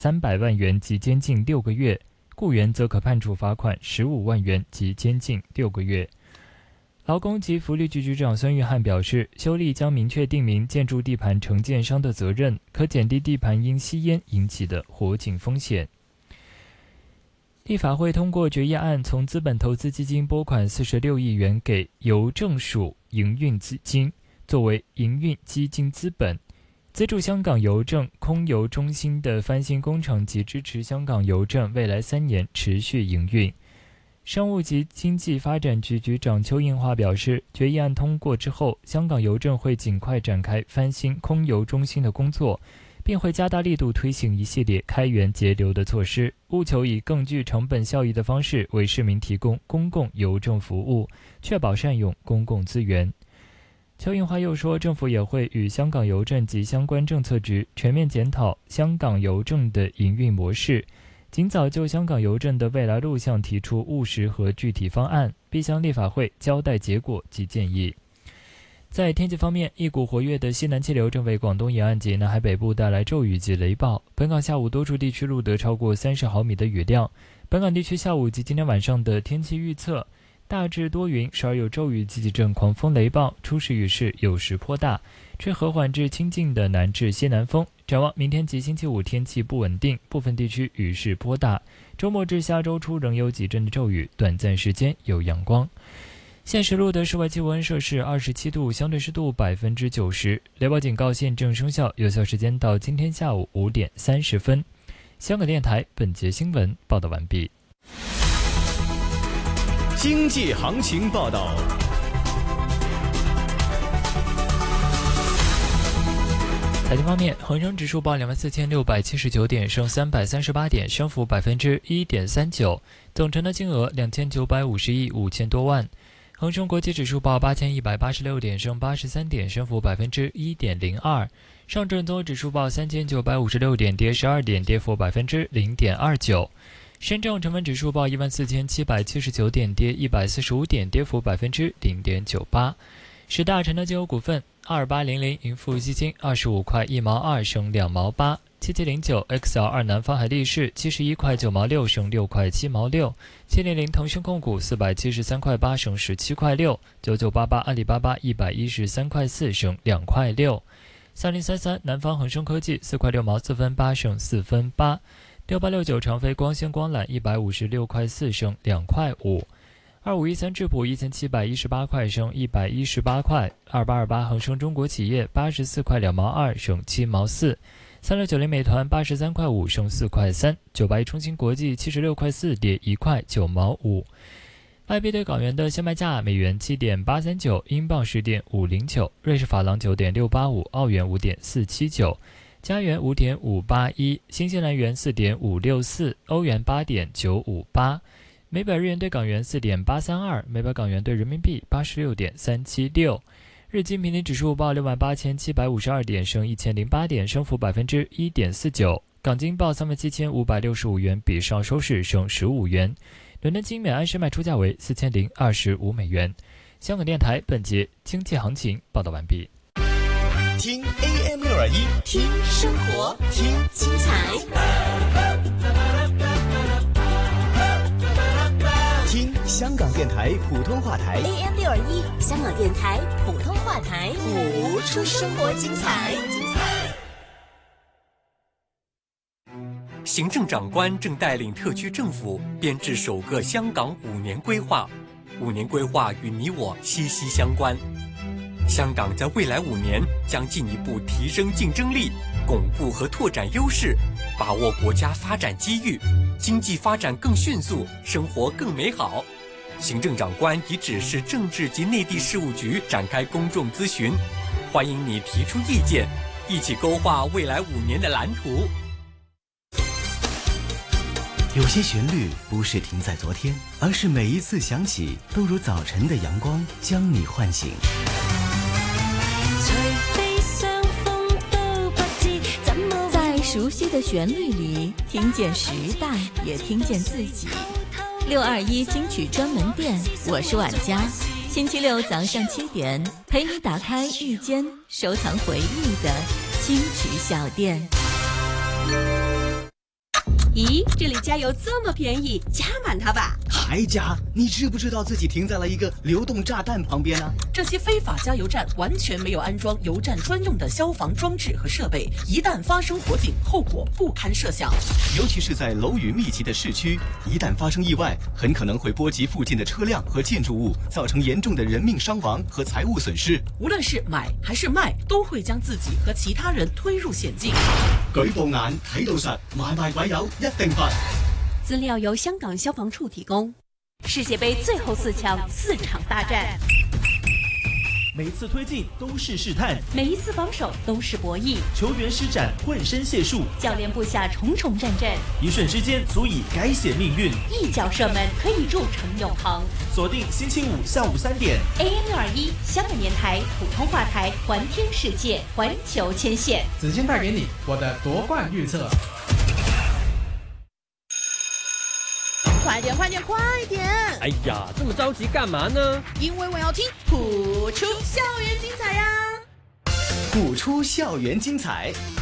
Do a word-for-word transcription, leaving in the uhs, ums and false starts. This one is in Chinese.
三百万元及监禁六个月，雇员则可判处罚款十五万元及监禁六个月。劳工及福利局局长孙玉菡表示，修例将明确定明建筑地盘承建商的责任，可减低地盘因吸烟引起的火警风险。立法会通过决议案，从资本投资基金拨款四十六亿元给邮政署营运资金，作为营运基金资本，资助香港邮政空邮中心的翻新工程及支持香港邮政未来三年持续营运。商务及经济发展局局长邱应华表示，决议案通过之后，香港邮政会尽快展开翻新空邮中心的工作，并会加大力度推行一系列开源节流的措施，务求以更具成本效益的方式为市民提供公共邮政服务，确保善用公共资源。邱应华又说，政府也会与香港邮政及相关政策局全面检讨香港邮政的营运模式，尽早就香港邮政的未来路向提出务实和具体方案，并向立法会交代结果及建议。在天气方面，一股活跃的西南气流正为广东沿岸及南海北部带来骤雨及雷暴，本港下午多处地区录得超过三十毫米的雨量。本港地区下午及今天晚上的天气预测，大致多云，时而有骤雨及几阵狂风雷暴，初时雨势有时颇大，吹和缓至清劲的南至西南风。展望明天及星期五天气不稳定，部分地区雨势颇大，周末至下周初仍有几阵的骤雨，短暂时间有阳光。现时录的室外气温摄氏二十七度，相对湿度百分之九十，雷暴警告现正生效，有效时间到今天下午五点三十分。香港电台本节新闻报道完毕。 经济行情报道。 财经方面，恒生指数报两万四千六百七十九点，升三百三十八点，升幅百分之一点三九，总成交金额两千九百五十亿五千多万。恒生国际指数报八千一百八十六点，升八十三点，升幅百分之一点零二。上证综合指数报三千九百五十六点，跌十二点，跌幅百分之零点二九。深证成分指数报一万四千七百七十九点，跌一百四十五点，跌幅百分之零点九八。十大成交金额股份：二八零零盈富基金二十五块一毛二升两毛八，七七零九 X L 二南方海力士七十一块九毛六升六块七毛六，七零零腾讯控股四百七十三块八升十七块六，九九八八阿里巴巴一百一十三块四升两块六，三零三三南方恒生科技四块六毛四分八升四分八，六八六九长飞光纤光缆一百五十六块四升两块五。二五一三智普一千七百一十八块升一百一十八块，二八二八恒生中国企业八十四块两毛二升七毛四，三六九零美团八十三块五升四块三，九八一中芯国际七十六块四跌一块九毛五。外币对港元的现卖价：美元七点八三九，英镑十点五零九，瑞士法郎九点六八五，澳元五点四七九，加元五点五八一，新西兰元四点五六四，欧元八点九五八。每百日元对港元四点八三二，每百港元对人民币八十六点三七六。日经平均指数报六万八千七百五十二点，升一千零八点，升幅百分之一点四九。港金报三万七千五百六十五元，比上收市升十五元。伦敦金每安士卖出价为四千零二十五美元。香港电台本节经济行情报道完毕。 听 A M 六二一， 听生活，听精彩。 听香港电台普通话台 A M 六二一，香港电台普通话台，谱出生活精彩。 行政长官正带领特区政府编制首个香港五年规划，五年规划与你我息息相关。香港在未来五年将进一步提升竞争力，巩固和拓展优势，把握国家发展机遇，经济发展更迅速，生活更美好。行政长官已指示政治及内地事务局展开公众咨询，欢迎你提出意见，一起勾画未来五年的蓝图。 有些旋律不是停在昨天，而是每一次响起都如早晨的阳光将你唤醒。 在熟悉的旋律里听见时代，也听见自己。六二一金曲专门店，我是婉佳，星期六早上七点陪你打开一间收藏回忆的金曲小店。 咦，这里加油这么便宜，加满它吧！ 还加？你知不知道自己停在了一个流动炸弹旁边呢？ 这些非法加油站完全没有安装油站专用的消防装置和设备，一旦发生火警，后果不堪设想。 尤其是在楼宇密集的市区，一旦发生意外，很可能会波及附近的车辆和建筑物，造成严重的人命伤亡和财物损失。 无论是买还是卖，都会将自己和其他人推入险境。 舉到眼睇到實，買賣鬼友一定罰。 资料由香港消防处提供。世界杯最后四强，四场大战， 每次推进都是试探， 每一次防守都是博弈， 球员施展浑身解数， 教练布下重重战阵， 一瞬之间足以改写命运， 一脚射门可以铸成永恒。 锁定星期五下午三点 A M 六二一香港电台普通话台，环听世界，环球牵线。 子健带给你我的夺冠预测。 快点快点快点！ 哎呀，这么着急干嘛呢？ 因为我要听谱出校园精彩呀！ 谱出校园精彩。